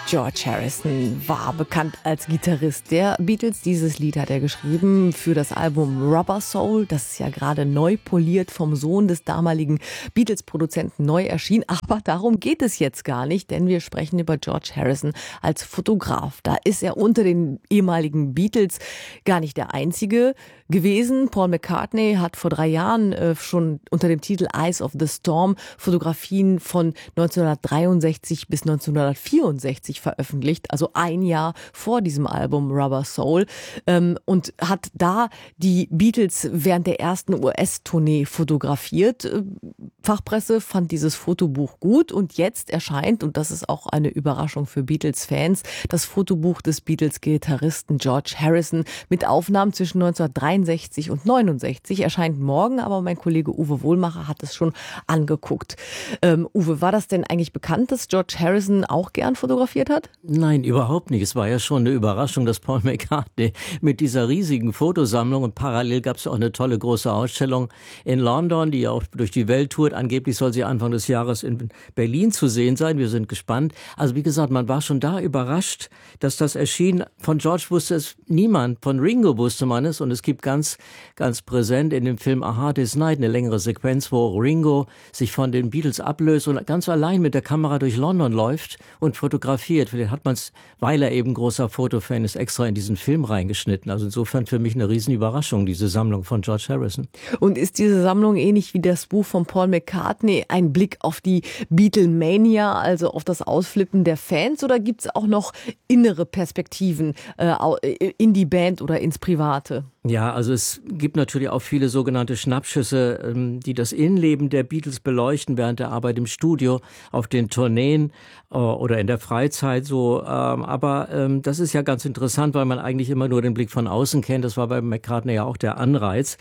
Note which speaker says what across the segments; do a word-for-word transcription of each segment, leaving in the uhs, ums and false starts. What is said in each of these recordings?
Speaker 1: George Harrison war bekannt als Gitarrist der Beatles. Dieses Lied hat er geschrieben für das Album Rubber Soul. Das ist ja gerade neu poliert vom Sohn des damaligen Beatles-Produzenten neu erschienen. Aber darum geht es jetzt gar nicht, denn wir sprechen über George Harrison als Fotograf. Da ist er unter den ehemaligen Beatles gar nicht der Einzige gewesen. Paul McCartney hat vor drei Jahren äh, schon unter dem Titel Eyes of the Storm Fotografien von neunzehnhundertdreiundsechzig bis neunzehnhundertvierundsechzig veröffentlicht, also ein Jahr vor diesem Album Rubber Soul, ähm, und hat da die Beatles während der ersten U S-Tournee fotografiert. Fachpresse fand dieses Fotobuch gut und jetzt erscheint, und das ist auch eine Überraschung für Beatles-Fans, das Fotobuch des Beatles-Gitarristen George Harrison mit Aufnahmen zwischen neunzehnhundertdreiundsechzig und neunundsechzig, erscheint morgen, aber mein Kollege Uwe Wohlmacher hat es schon angeguckt. Ähm, Uwe, war das denn eigentlich bekannt, dass George Harrison auch gern fotografiert hat?
Speaker 2: Nein, überhaupt nicht. Es war ja schon eine Überraschung, dass Paul McCartney mit dieser riesigen Fotosammlung, und parallel gab es auch eine tolle große Ausstellung in London, die ja auch durch die Welt tourt. Angeblich soll sie Anfang des Jahres in Berlin zu sehen sein. Wir sind gespannt. Also wie gesagt, man war schon da überrascht, dass das erschien. Von George wusste es niemand. Von Ringo wusste man es. Und es gibt ganz, ganz präsent in dem Film A Hard Day's Night eine längere Sequenz, wo Ringo sich von den Beatles ablöst und ganz allein mit der Kamera durch London läuft und fotografiert. Vielleicht hat man es, weil er eben großer Fotofan ist, extra in diesen Film reingeschnitten. Also insofern für mich eine riesen Überraschung, diese Sammlung von George Harrison.
Speaker 1: Und ist diese Sammlung ähnlich wie das Buch von Paul McCartney ein Blick auf die Beatlemania, also auf das Ausflippen der Fans, oder gibt es auch noch innere Perspektiven äh, in die Band oder ins Private?
Speaker 2: Ja, also es gibt natürlich auch viele sogenannte Schnappschüsse, die das Innenleben der Beatles beleuchten während der Arbeit im Studio, auf den Tourneen oder in der Freizeit so. Aber das ist ja ganz interessant, weil man eigentlich immer nur den Blick von außen kennt. Das war bei McCartney ja auch der Anreiz.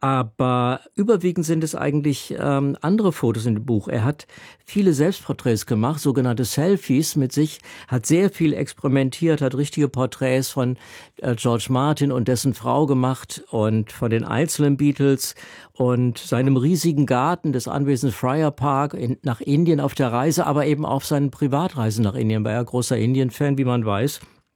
Speaker 2: Aber überwiegend sind es eigentlich ähm, andere Fotos in dem Buch. Er hat viele Selbstporträts gemacht, sogenannte Selfies mit sich, hat sehr viel experimentiert, hat richtige Porträts von äh, George Martin und dessen Frau gemacht und von den einzelnen Beatles und seinem riesigen Garten des Anwesens Friar Park in, nach Indien auf der Reise, aber eben auf seinen Privatreisen nach Indien, war er großer Indien-Fan, wie man weiß.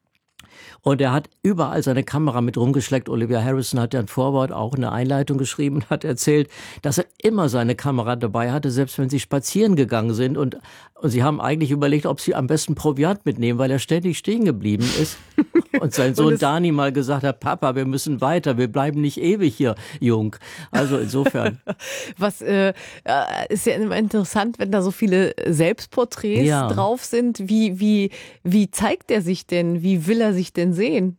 Speaker 2: Und er hat überall seine Kamera mit rumgeschleckt. Olivia Harrison hat ja ein Vorwort, auch eine Einleitung geschrieben, hat erzählt, dass er immer seine Kamera dabei hatte, selbst wenn sie spazieren gegangen sind. Und, und sie haben eigentlich überlegt, ob sie am besten Proviant mitnehmen, weil er ständig stehen geblieben ist. Und sein Sohn Dani mal gesagt hat, Papa, wir müssen weiter, wir bleiben nicht ewig hier jung. Also insofern.
Speaker 1: Was äh, ist ja immer interessant, wenn da so viele Selbstporträts ja. drauf sind. Wie, wie, wie zeigt er sich denn? Wie will er sich denn sehen?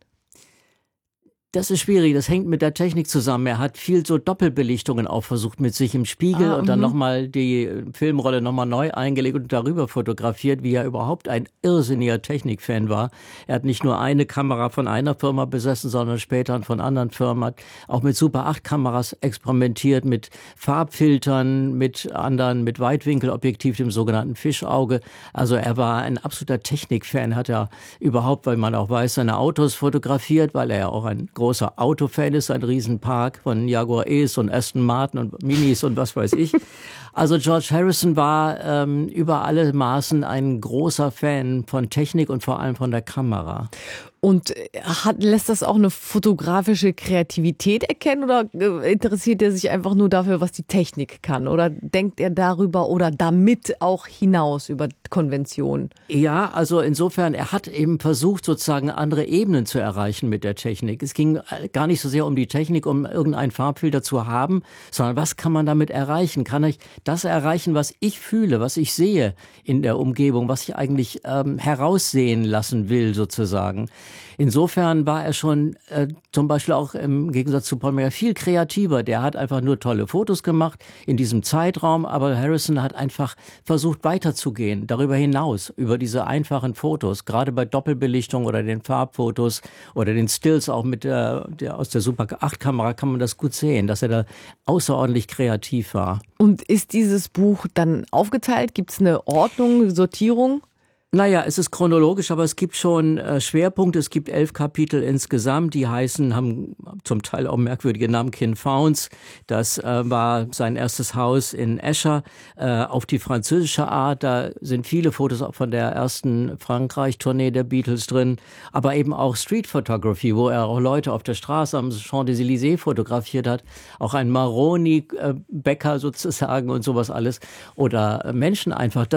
Speaker 2: Das ist schwierig, das hängt mit der Technik zusammen. Er hat viel so Doppelbelichtungen auch versucht mit sich im Spiegel ah, und dann nochmal die Filmrolle nochmal neu eingelegt und darüber fotografiert, wie er überhaupt ein irrsinniger Technikfan war. Er hat nicht nur eine Kamera von einer Firma besessen, sondern später von anderen Firmen, hat auch mit Super acht Kameras experimentiert, mit Farbfiltern, mit anderen, mit Weitwinkelobjektiv, dem sogenannten Fischauge. Also er war ein absoluter Technikfan, hat er überhaupt, weil man auch weiß, seine Autos fotografiert, weil er ja auch ein großer Autofan ist, ein Riesenpark von Jaguar Ace und Aston Martin und Minis und was weiß ich. Also George Harrison war ähm, über alle Maßen ein großer Fan von Technik und vor allem von der Kamera.
Speaker 1: Und hat, lässt das auch eine fotografische Kreativität erkennen oder interessiert er sich einfach nur dafür, was die Technik kann? Oder denkt er darüber oder damit auch hinaus über Konventionen?
Speaker 2: Ja, also insofern, er hat eben versucht, sozusagen andere Ebenen zu erreichen mit der Technik. Es ging gar nicht so sehr um die Technik, um irgendeinen Farbfilter zu haben, sondern was kann man damit erreichen? Kann ich das erreichen, was ich fühle, was ich sehe in der Umgebung, was ich eigentlich ähm, heraussehen lassen will, sozusagen? Insofern war er schon äh, zum Beispiel auch im Gegensatz zu Paul McCartney viel kreativer. Der hat einfach nur tolle Fotos gemacht in diesem Zeitraum, aber Harrison hat einfach versucht weiterzugehen, darüber hinaus, über diese einfachen Fotos, gerade bei Doppelbelichtung oder den Farbfotos oder den Stills, auch mit der, der aus der Super acht Kamera kann man das gut sehen, dass er da außerordentlich kreativ war.
Speaker 1: Und ist dieses Buch dann aufgeteilt? Gibt es eine Ordnung, Sortierung?
Speaker 2: Naja, es ist chronologisch, aber es gibt schon äh, Schwerpunkte. Es gibt elf Kapitel insgesamt, die heißen, haben zum Teil auch merkwürdige Namen. Kin Founds, das äh, war sein erstes Haus in Escher, äh, auf die französische Art. Da sind viele Fotos auch von der ersten Frankreich-Tournee der Beatles drin, aber eben auch Street Photography, wo er auch Leute auf der Straße am Champs-Élysées fotografiert hat. Auch ein Maroni-Bäcker sozusagen und sowas alles. Oder Menschen einfach.